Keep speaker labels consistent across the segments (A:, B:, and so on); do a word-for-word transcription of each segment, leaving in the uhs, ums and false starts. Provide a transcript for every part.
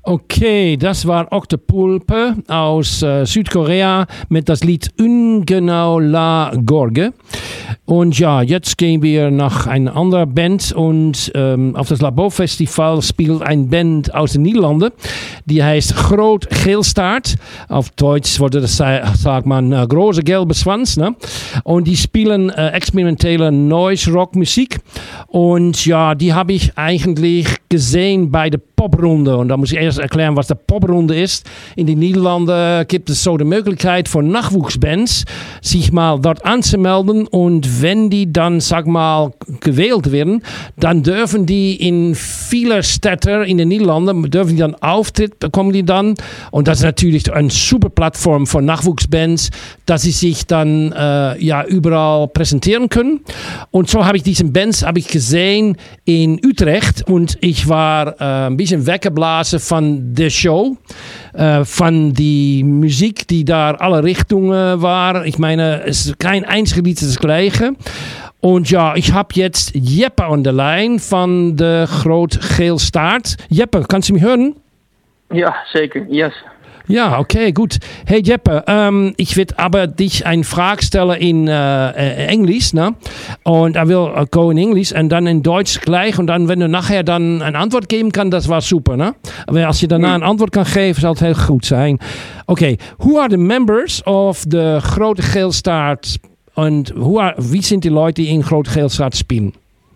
A: Okay, das war Octopulpe aus äh, Südkorea mit das Lied Ungenau La Gorge. Und ja, jetzt gehen wir nach einer anderen Band und ähm, auf das Labo Festival spielt ein Band aus den Niederlanden, die heißt Groot Geelstaart. Auf Deutsch wurde das, sagt man, äh, große gelbe Schwanz. Ne? Und die spielen äh, experimentelle Noise Rock Musik. Und ja, die habe ich eigentlich gesehen bei der Poprunde. Und da muss ich erst erklären, was der Poprunde ist. In den Niederlanden gibt es so die Möglichkeit für Nachwuchsbands, sich mal dort anzumelden. Und wenn die dann, sag mal, gewählt werden, dann dürfen die in viele Städte in den Niederlanden, dürfen die dann Auftritt bekommen die dann. Und das ist natürlich eine super Plattform für Nachwuchsbands, dass sie sich dann äh, ja, überall präsentieren können. Und so habe ich diesen Bands habe ich gesehen in Utrecht und ich war äh, ein bisschen weggeblasen von der Show, äh, von die Musik, die da alle Richtungen war. Ich meine, es ist kein einziges Lied das gleiche. Und ja, ich habe jetzt Jeppe an der Line von der Groot Geelstaart. Jeppe, kannst du mich hören?
B: Ja, zeker. Yes.
A: Ja, okay, gut. Hey Jeppe, ähm, ich werde aber dich eine Frage stellen in äh, Englisch, ne? Und I will uh, go in English und dann in Deutsch gleich und dann, wenn du nachher dann eine Antwort geben kannst, das war super, ne? Aber als je daarna eine Antwort kan geven, zal het heel goed zijn. Okay, who are the members of the Groot Geelstaart und who are, wie sind die Leute, die in Groot Geelstaart spielen?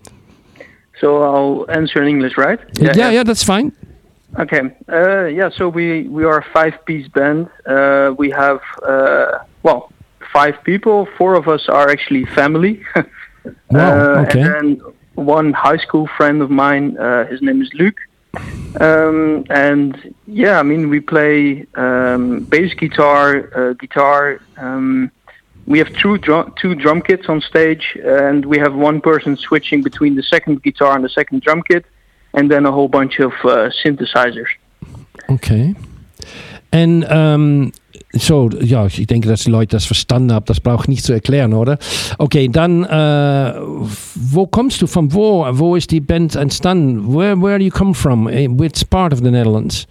B: So I'll answer in English, right?
A: Yeah, yeah, yeah, that's fine.
B: Okay. Uh, yeah. So we we are a five-piece band. Uh, we have uh, well five people. Four of us are actually family.
A: Wow.
B: uh,
A: Okay.
B: And then one high school friend of mine. Uh, his name is Luc. Um, and yeah, I mean we play um, bass guitar, uh, guitar. Um, we have two drum two drum kits on stage, and we have one person switching between the second guitar and the second drum kit. And then a whole bunch of uh, synthesizers.
A: Okay. En um, so, ja, ich denke, dass die Leute das verstanden haben. Das brauche ich nicht zu erklären, oder? Okay, dann, uh, wo kommst du von wo? Wo ist die Band entstanden? Where, where do you come from? Which part of the Netherlands?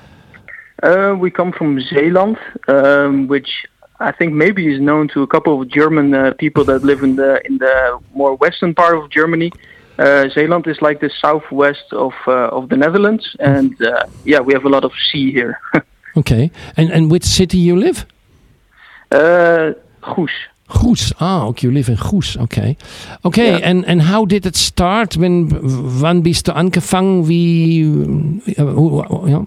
B: Uh, we come from Zeeland, um, which I think maybe is known to a couple of German uh, people that live in the in the more western part of Germany. Uh, Zeeland is like the southwest of uh, of the Netherlands, and uh, yeah, we have a lot of sea here.
A: Okay, and and which city you live?
B: Uh, Goes.
A: Goes. Ah, okay, you live in Goes. Okay, okay.
B: Yeah.
A: And and how did it start? When wann bist du angefangen? Wie? Uh, yeah.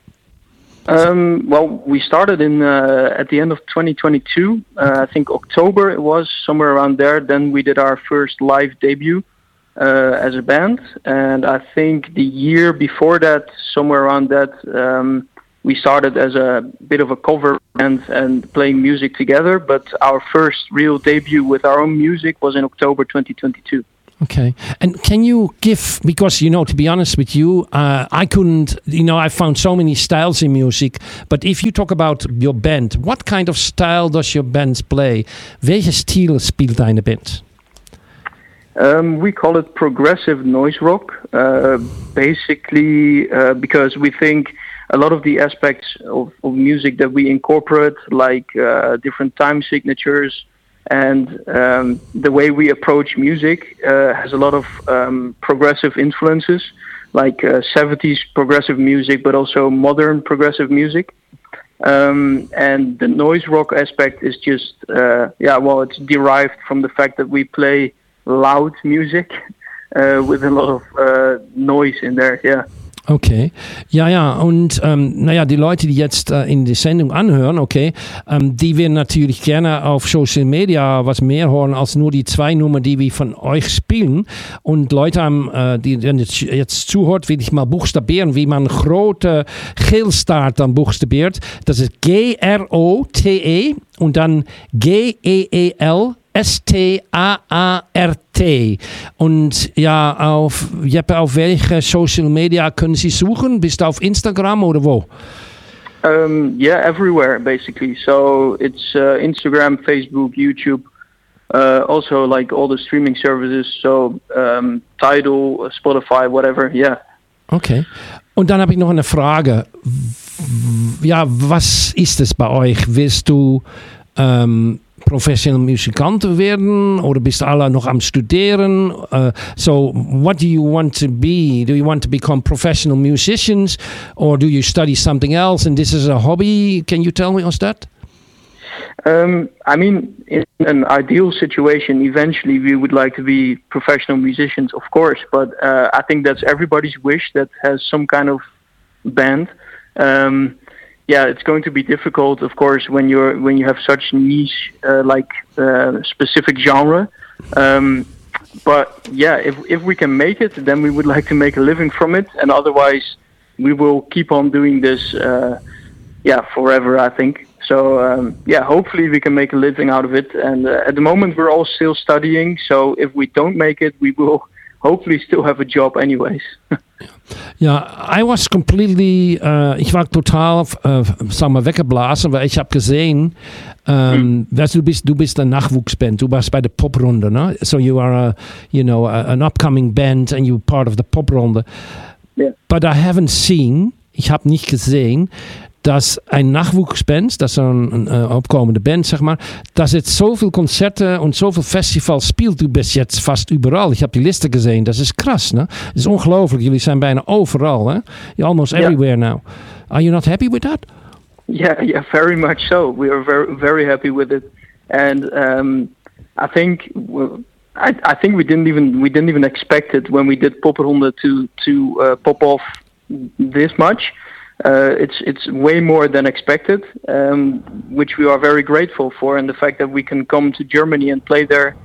B: Um, well, we started in uh, at the end of twenty twenty-two. Uh, I think October it was, somewhere around there. Then we did our first live debut. Uh, as a band, and I think the year before that, somewhere around that, um, we started as a bit of a cover band and playing music together, but our first real debut with our own music was in October twenty twenty-two.
A: Okay. And can you give, because, you know, to be honest with you, uh, I couldn't, you know, I found so many styles in music, but if you talk about your band, what kind of style does your band play? Welche Stil spielt deine Band?
B: Um, we call it progressive noise rock, uh, basically uh, because we think a lot of the aspects of, of music that we incorporate, like uh, different time signatures and um, the way we approach music, uh, has a lot of um, progressive influences, like uh, seventies progressive music, but also modern progressive music. Um, and the noise rock aspect is just, uh, yeah, well, it's derived from the fact that we play loud music uh, with a lot of uh, noise in there, yeah.
A: Okay, ja, ja, und ähm, naja, die Leute, die jetzt äh, in die Sendung anhören, okay, ähm, die werden natürlich gerne auf Social Media was mehr hören als nur die zwei Nummern, die wir von euch spielen. Und Leute, haben, äh, die jetzt, jetzt zuhört, will ich mal buchstabieren, wie man Grote Geelstaart dann buchstabiert. Das ist G R O T E und dann G E E L S T A A R T. Und ja, auf, Jeppe, auf welche Social Media können Sie suchen? Bist du auf Instagram oder wo?
B: Um, yeah, everywhere basically. So it's uh, Instagram, Facebook, YouTube, uh, also like all the streaming services. So um, Tidal, Spotify, whatever. Yeah.
A: Okay. Und dann habe ich noch eine Frage. Ja, was ist es bei euch? Willst du ähm, professional Musikant werden oder bist du alle noch am Studieren? Uh, so, what do you want to be? Do you want to become professional musicians or do you study something else and this is a hobby? Can you tell me on that?
B: Um, I mean, in an ideal situation, eventually we would like to be professional musicians, of course. But uh, I think that's everybody's wish that has some kind of band. Um, yeah, it's going to be difficult, of course, when you're when you have such niche, uh, like uh, specific genre. Um, but yeah, if if we can make it, then we would like to make a living from it, and otherwise, we will keep on doing this. Uh, yeah, forever, I think. So um, yeah, hopefully we can make a living out of it. And uh, at the moment we're all still studying. So if we don't make it, we will hopefully still have a job anyways.
A: Ja, I was completely, uh, ich war total, uh, sag mal, weggeblasen, weil ich habe gesehen, um, hm. weißt, du bist, du bist ein Nachwuchsband, du warst bei der Poprunde, ne? So you are, a, you know, a, an upcoming band and you're part of the Poprunde.
B: Yeah.
A: But I haven't seen, ich habe nicht gesehen, dass ein Nachwuchsband, das ist een, een opkomende Band, zeg maar, dass het zoveel Konzerte und zoveel Festivals spielt du bis jetzt fast überall. Ich habe die Liste gesehen, das ist krass, ne? Das ist ongelooflijk, jullie zijn bijna overal, hè? You're almost yeah. everywhere now. Are you not happy with that?
B: Yeah, yeah, very much so. We are very, very happy with it, and um, I think, well, I, I think we didn't even we didn't even expect it when we did Popronde to to uh, pop off this much. Uh, it's it's way more than expected, um, which we are very grateful for, and the fact that we can come to Germany and play there,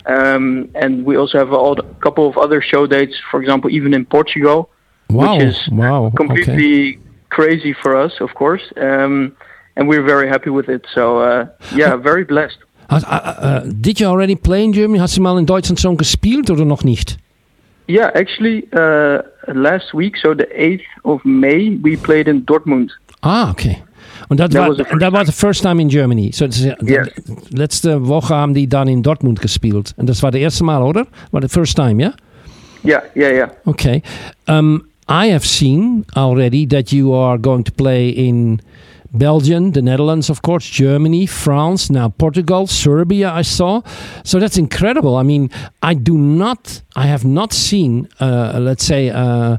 B: um, and we also have a couple of other show dates, for example, even in Portugal,
A: wow.
B: which is
A: wow.
B: completely
A: okay.
B: crazy for us, of course, um, and we're very happy with it. So uh, yeah, very blessed.
A: Uh, uh, did you already play in Germany? Hast du mal in Deutschland schon gespielt oder noch nicht?
B: Yeah, actually, uh, last week, so the eighth of May, we played in Dortmund.
A: Ah, okay. Und das war, that was the first time in Germany. So das,
B: yes.
A: Letzte Woche haben die dann in Dortmund gespielt. Und das war das erste Mal, oder? War the first time, ja?
B: Yeah, yeah, yeah.
A: Okay. Um, I have seen already that you are going to play in Belgium, the Netherlands, of course, Germany, France, now Portugal, Serbia, I saw. So that's incredible. I mean, I do not, I have not seen, uh, let's say, uh,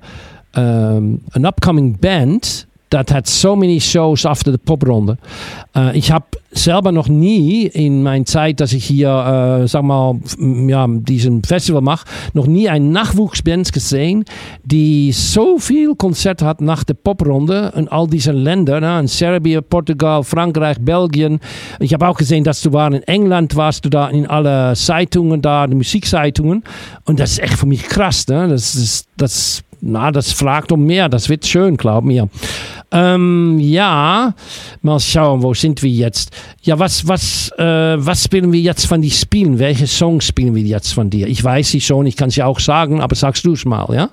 A: um, an upcoming band that had so many shows after the Popronde. Uh, ich habe selber noch nie in meiner Zeit, dass ich hier, uh, sag mal, ja, diesen Festival mache, noch nie ein Nachwuchsband gesehen, die so viel Konzerte hat nach der Popronde in all diesen Ländern, ne? In Serbien, Portugal, Frankreich, Belgien. Ich habe auch gesehen, dass du war in England warst, du da in alle Zeitungen da, die Musikzeitungen. Und das ist echt für mich krass, ne? Das ist, das, na, das fragt um mehr, das wird schön, glaub mir. Ähm, ja, mal schauen, wo sind wir jetzt? Ja, was, was, äh, was spielen wir jetzt von dir spielen? Welche Songs spielen wir jetzt von dir? Ich weiß sie schon, ich kann sie auch sagen, aber sagst du es mal, ja?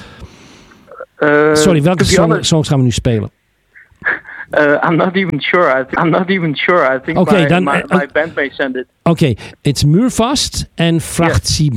B: Uh,
A: Sorry, welche song, Songs gaan we nu spelen?
B: Uh, I'm not even sure. I th- I'm not even sure. I think
A: okay,
B: my,
A: dan,
B: my,
A: uh,
B: my band may send it.
A: Okay, it's Muurvast en Vracht
B: yeah.
A: sieben.